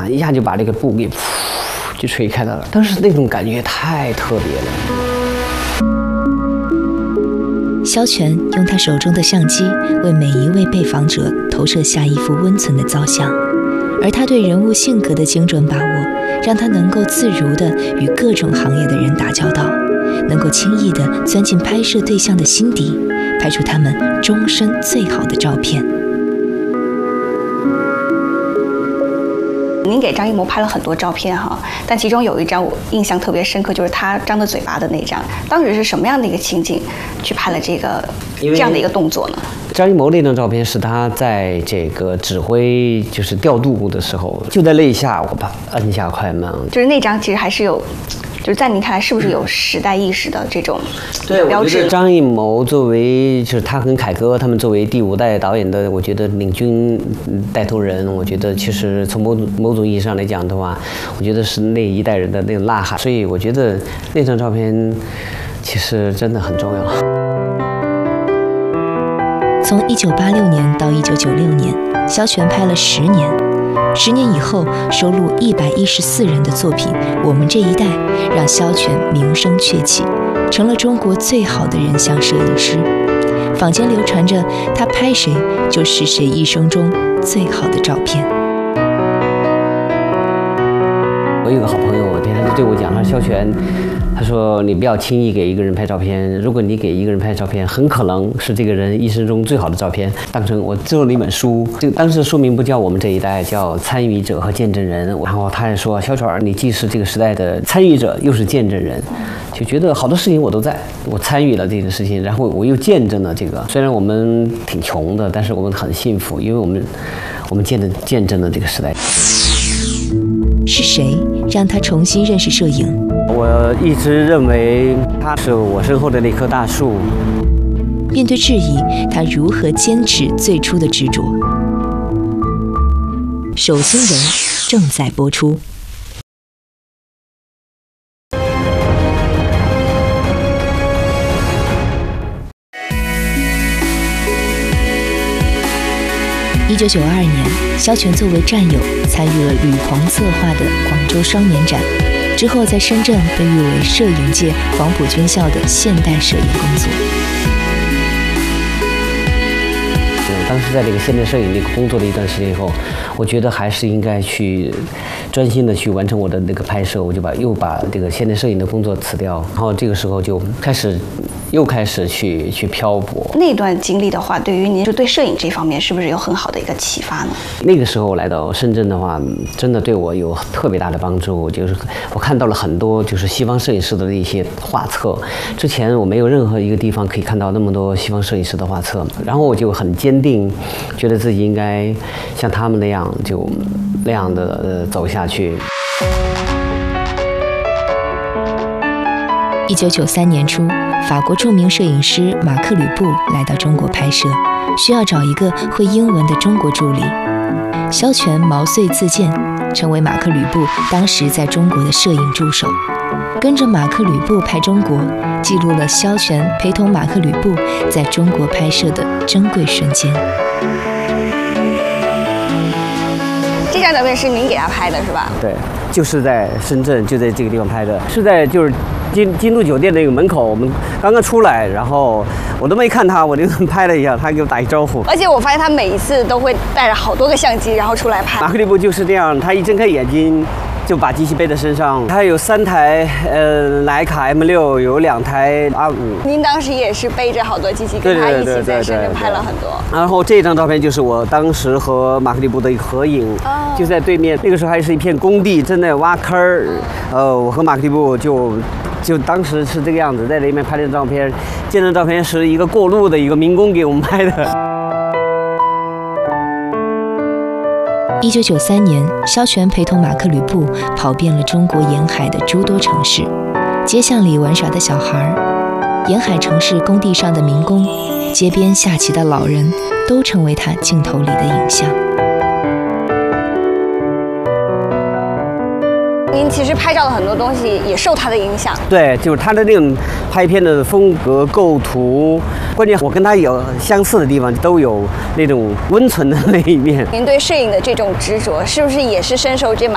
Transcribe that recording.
一下就把这个布给就吹开了，当时那种感觉太特别了。 萧全用他手中的相机为每一位被访者投射下一幅温存的造像，而他对人物性格的精准把握，让他能够自如地与各种行业的人打交道，能够轻易地钻进拍摄对象的心底，拍出他们终身最好的照片。 您给张艺谋拍了很多照片哈，但其中有一张我印象特别深刻，就是他张着嘴巴的那张。当时是什么样的一个情景去拍了这样的一个动作呢？ 张艺谋那张照片是他在这个指挥就是调度的时候，就在那一下我把摁下快门， 就是那张其实还是有。就是在您看来，是不是有时代意识的这种标志？ 张艺谋作为就是他跟凯歌他们作为第5代导演的，我觉得领军带头人，我觉得其实从某种意义上来讲的话，我觉得是那一代人的那种呐喊。所以我觉得那张照片其实真的很重要。 从1986年到1996年，萧全拍了10年。10年以后，收录114人的作品《我们这一代》，让萧全名声鹊起，成了中国最好的人像摄影师。坊间流传着他拍谁就是谁一生中最好的照片。 我有个好朋友，他就对我讲，他说萧全，他说你不要轻易给一个人拍照片，如果你给一个人拍照片，很可能是这个人一生中最好的照片。当成我做了一本书，这个当时书名不叫我们这一代，叫参与者和见证人。然后他也说，萧全，你既是这个时代的参与者，又是见证人，就觉得好多事情我都在，我参与了这个事情，然后我又见证了这个。虽然我们挺穷的，但是我们很幸福，因为我们见证了这个时代。 是谁让他重新认识摄影？ 我一直认为他是我身后的那棵大树。 面对质疑，他如何坚持最初的执着？守心人正在播出。1992年，萧全作为战友参与了吕鹏策划的广州双年展，之后在深圳被誉为摄影界黄埔军校的现代摄影工作。 当时在这个现代摄影这个工作了一段时间以后，我觉得还是应该去专心的去完成我的那个拍摄，我就又把这个现代摄影的工作辞掉，然后这个时候就又开始去漂泊。 那段经历的话，对于您就对摄影这方面是不是有很好的一个启发呢？ 那个时候来到深圳的话，真的对我有特别大的帮助，就是我看到了很多就是西方摄影师的那些画册，之前我没有任何一个地方可以看到那么多西方摄影师的画册，然后我就很坚定，觉得自己应该像他们那样的走下去。 1993年初，法国著名摄影师马克·吕布来到中国拍摄，需要找一个会英文的中国助理。萧全毛遂自荐，成为马克·吕布当时在中国的摄影助手，跟着马克·吕布拍中国，记录了萧全陪同马克·吕布在中国拍摄的珍贵瞬间。 这张照片是您给他拍的是吧？ 对，就是在深圳，就在这个地方拍的，是在就是金都酒店那个门口，我们刚刚出来，然后我都没看他，我就拍了一下，他给我打一招呼。 而且我发现他每一次都会带着好多个相机，然后出来拍。 马克·吕布就是这样，他一睁开眼睛就把机器背在身上。他有3台徕卡 M6，有2台R5。 您当时也是背着好多机器，跟他一起在深圳拍了很多。 然后这张照片就是我当时和马克·吕布的一个合影，就在对面。那个时候还是一片工地，正在挖坑儿。我和马克·吕布就当时是这个样子，在那边拍的照片。这张照片是一个过路的一个民工给我们拍的。 1993年，萧全陪同马克·吕布跑遍了中国沿海的诸多城市，街巷里玩耍的小孩，沿海城市工地上的民工，街边下棋的老人，都成为他镜头里的影像。 您其实拍照的很多东西也受他的影响。 对，就是他的那种拍片的风格、构图，关键我跟他有相似的地方，都有那种温存的那一面。 您对摄影的这种执着，是不是也是深受这马